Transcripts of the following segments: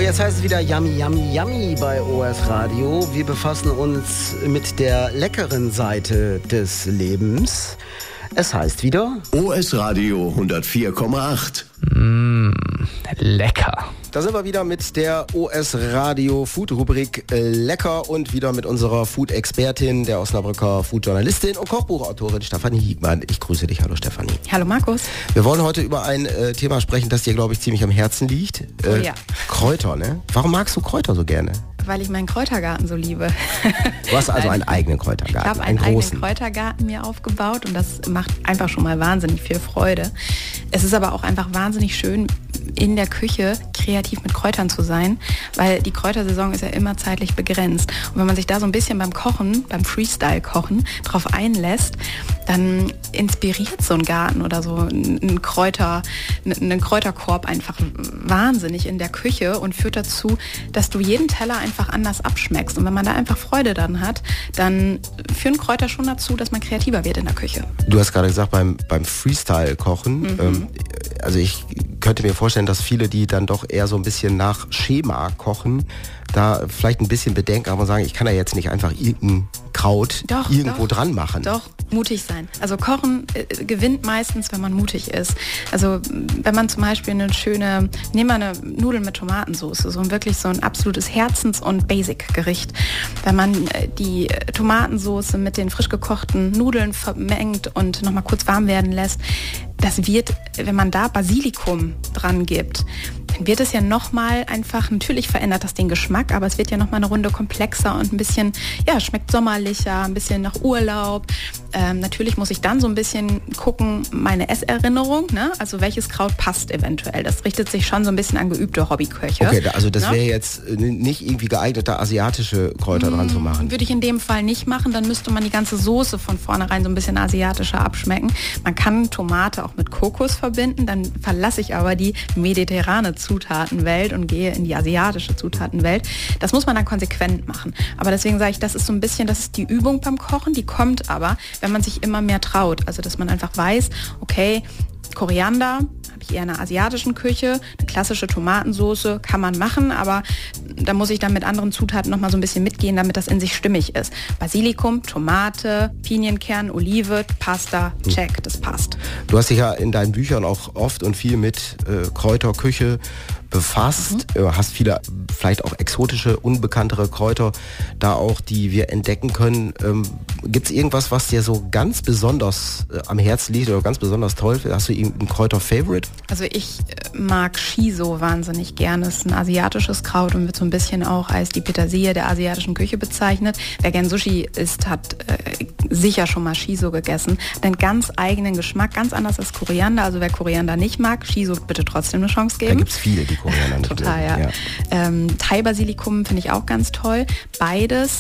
jetzt heißt es wieder Yummy, Yummy, Yummy bei OS Radio. Wir befassen uns mit der leckeren Seite des Lebens. Es heißt wieder OS Radio 104,8. Lecker. Da sind wir wieder mit der OS Radio Food Rubrik Lecker und wieder mit unserer Food-Expertin, der Osnabrücker Food-Journalistin und Kochbuchautorin Stefanie Hiegmann. Ich grüße dich. Hallo Stefanie. Hallo Markus. Wir wollen heute über ein Thema sprechen, das dir, glaube ich, ziemlich am Herzen liegt. Ja. Kräuter, ne? Warum magst du Kräuter so gerne? Weil ich meinen Kräutergarten so liebe. Du hast also einen eigenen Kräutergarten. Ich habe einen eigenen Kräutergarten mir aufgebaut und das macht einfach schon mal wahnsinnig viel Freude. Es ist aber auch einfach wahnsinnig schön, in der Küche kreativ mit Kräutern zu sein, weil die Kräutersaison ist ja immer zeitlich begrenzt. Und wenn man sich da so ein bisschen beim Kochen, beim Freestyle-Kochen drauf einlässt, dann inspiriert so ein Garten oder so einen Kräuterkorb einfach wahnsinnig in der Küche und führt dazu, dass du jeden Teller einfach anders abschmeckst. Und wenn man da einfach Freude dran hat, dann führen Kräuter schon dazu, dass man kreativer wird in der Küche. Du hast gerade gesagt, beim Freestyle-Kochen, also ich könnte mir vorstellen, dass viele, die dann doch eher so ein bisschen nach Schema kochen, da vielleicht ein bisschen bedenken, aber sagen, ich kann da jetzt nicht einfach irgendein Kraut irgendwo dran machen. Doch, mutig sein. Also Kochen gewinnt meistens, wenn man mutig ist. Also wenn man zum Beispiel nehmen wir eine Nudeln mit Tomatensauce, so wirklich so ein absolutes Herzens- und Basic-Gericht. Wenn man die Tomatensauce mit den frisch gekochten Nudeln vermengt und nochmal kurz warm werden lässt, das wird, wenn man da Basilikum dran gibt, dann wird es ja nochmal einfach, natürlich verändert das den Geschmack, aber es wird ja nochmal eine Runde komplexer und ein bisschen, ja, schmeckt sommerlicher, ein bisschen nach Urlaub. Natürlich muss ich dann so ein bisschen gucken, meine Esserinnerung, ne? Also welches Kraut passt eventuell. Das richtet sich schon so ein bisschen an geübte Hobbyköche. Okay, also das wäre jetzt nicht irgendwie geeignet, da asiatische Kräuter dran zu machen. Würde ich in dem Fall nicht machen, dann müsste man die ganze Soße von vornherein so ein bisschen asiatischer abschmecken. Man kann Tomate auch mit Kokos verbinden, dann verlasse ich aber die mediterrane Zutatenwelt und gehe in die asiatische Zutatenwelt. Das muss man dann konsequent machen. Aber deswegen sage ich, das ist so ein bisschen, das ist die Übung beim Kochen, die kommt aber, wenn man sich immer mehr traut. Also dass man einfach weiß, okay, Koriander habe ich eher in einer asiatischen Küche, eine klassische Tomatensauce kann man machen, aber da muss ich dann mit anderen Zutaten noch mal so ein bisschen mitgehen, damit das in sich stimmig ist. Basilikum, Tomate, Pinienkern, Olive, Pasta, check, das passt. Du hast dich ja in deinen Büchern auch oft und viel mit Kräuterküche befasst, hast viele vielleicht auch exotische, unbekanntere Kräuter da auch, die wir entdecken können. Gibt es irgendwas, was dir so ganz besonders am Herzen liegt oder ganz besonders toll? Hast du irgendein Kräuter-Favorite? Also ich mag Shiso wahnsinnig gerne. Es ist ein asiatisches Kraut und wird so ein bisschen auch als die Petersilie der asiatischen Küche bezeichnet. Wer gern Sushi isst, hat sicher schon mal Shiso gegessen. Einen ganz eigenen Geschmack, ganz anders als Koriander. Also wer Koriander nicht mag, Shiso bitte trotzdem eine Chance geben. Da gibt es viele, die Koriander nicht total, mögen. Ja. Thai-Basilikum finde ich auch ganz toll. Beides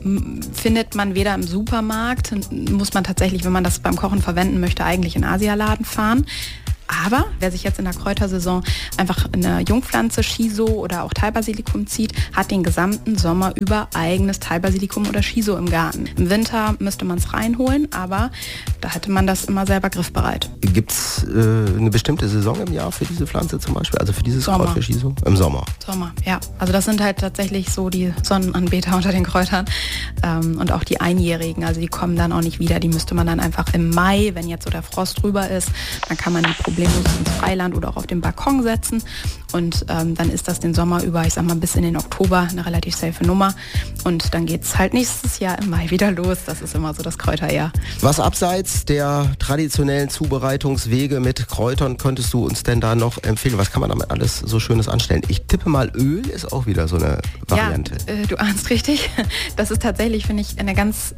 findet man weder im Supermarkt, muss man tatsächlich, wenn man das beim Kochen verwenden möchte, eigentlich in Asialaden fahren. Aber wer sich jetzt in der Kräutersaison einfach eine Jungpflanze, Shiso oder auch Thai-Basilikum zieht, hat den gesamten Sommer über eigenes Thai-Basilikum oder Shiso im Garten. Im Winter müsste man es reinholen, aber da hätte man das immer selber griffbereit. Gibt es eine bestimmte Saison im Jahr für diese Pflanze zum Beispiel? Also für dieses Kraut, für Shiso? Im Sommer? Sommer, ja. Also das sind halt tatsächlich so die Sonnenanbeter unter den Kräutern und auch die Einjährigen. Also die kommen dann auch nicht wieder. Die müsste man dann einfach im Mai, wenn jetzt so der Frost drüber ist, dann kann man die problemlos ins Freiland oder auch auf den Balkon setzen und dann ist das den Sommer über, ich sag mal bis in den Oktober, eine relativ safe Nummer und dann geht es halt nächstes Jahr im Mai wieder los. Das ist immer so das Kräuterjahr. Was abseits der traditionellen Zubereitungswege mit Kräutern könntest du uns denn da noch empfehlen? Was kann man damit alles so Schönes anstellen? Ich tippe mal, Öl ist auch wieder so eine Variante. Ja, du ahnst richtig. Das ist tatsächlich, finde ich,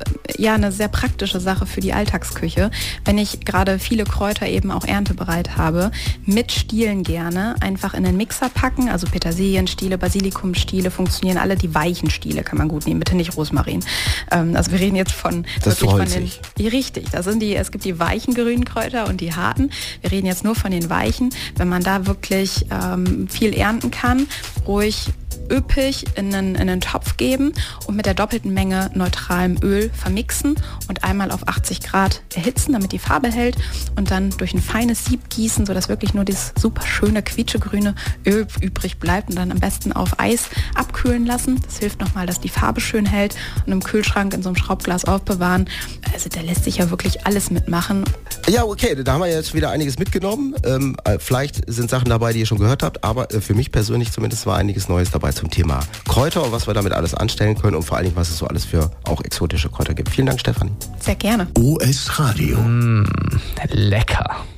eine sehr praktische Sache für die Alltagsküche. Wenn ich gerade viele Kräuter eben auch erntebereit habe, mit Stielen gerne einfach in den Mixer packen, also Petersilienstiele, Basilikumstiele funktionieren alle, die weichen Stiele kann man gut nehmen, bitte nicht Rosmarin. Also wir reden jetzt von... Das ist von den... Richtig, es gibt die weichen grünen Kräuter und die harten. Wir reden jetzt nur von den weichen. Wenn man da wirklich viel ernten kann, ruhig üppig in einen Topf geben und mit der doppelten Menge neutralem Öl vermixen und einmal auf 80 Grad erhitzen, damit die Farbe hält und dann durch ein feines Sieb gießen, sodass wirklich nur dieses super schöne quietschegrüne Öl übrig bleibt und dann am besten auf Eis abkühlen lassen. Das hilft nochmal, dass die Farbe schön hält und im Kühlschrank in so einem Schraubglas aufbewahren. Also da lässt sich ja wirklich alles mitmachen. Ja, okay, da haben wir jetzt wieder einiges mitgenommen. Vielleicht sind Sachen dabei, die ihr schon gehört habt, aber für mich persönlich zumindest war einiges Neues dabei zum Thema Kräuter und was wir damit alles anstellen können und vor allen Dingen, was es so alles für auch exotische Kräuter gibt. Vielen Dank, Stefanie. Sehr gerne. OS Radio. Lecker.